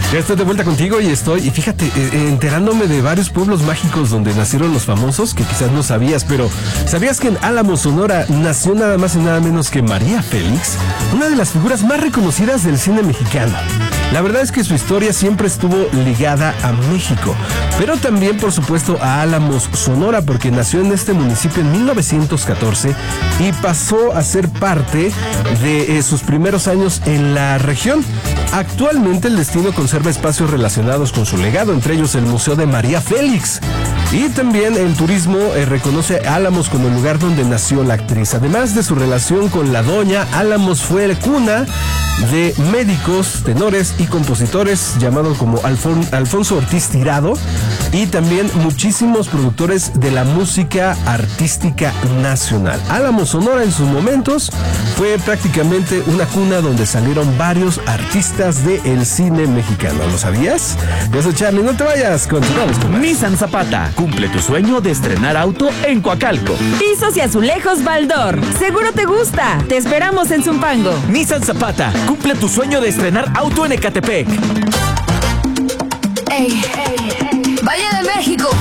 Ya estoy de vuelta contigo y fíjate, enterándome de varios pueblos mágicos donde nacieron los famosos, que quizás no sabías, pero ¿sabías que en Álamos, Sonora, nació nada más y nada menos que María Félix? Una de las figuras más reconocidas del cine mexicano. La verdad es que su historia siempre estuvo ligada a México, pero también, por supuesto, a Álamos, Sonora, porque nació en este municipio en 1914 y pasó a ser parte de sus primeros años en la región. Actualmente el destino conserva espacios relacionados con su legado, entre ellos el Museo de María Félix. Y también el turismo reconoce a Álamos como el lugar donde nació la actriz. Además de su relación con la doña, Álamos fue cuna de médicos, tenores y compositores llamados como Alfonso Ortiz Tirado, y también muchísimos productores de la música artística nacional. Álamos, Sonora, en sus momentos fue prácticamente una cuna donde salieron varios artistas del cine mexicano. ¿Lo sabías? Yo soy Charlie, no te vayas, continuamos con más. Nissan Zapata, cumple tu sueño de estrenar auto en Coacalco. Pisos y azulejos Baldor, seguro te gusta. Te esperamos en Zumpango. Nissan Zapata, cumple tu sueño de estrenar auto en Ecatepec. Valle de México.